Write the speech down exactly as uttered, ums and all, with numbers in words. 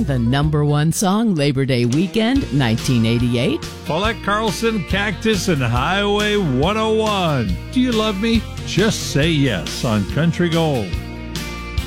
sang the number one song Labor Day weekend, nineteen eighty-eight. Paulette Carlson, Cactus, and Highway one oh one. Do you love me? Just say yes on Country Gold.